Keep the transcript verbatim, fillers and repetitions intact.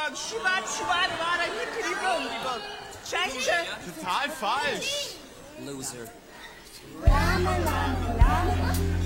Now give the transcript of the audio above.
Ladybug, Schwad, Schwad, Wada, Hippity, Bumdibug. Tschäsche. Total falsch. Loser. Lama, Lama, Lama.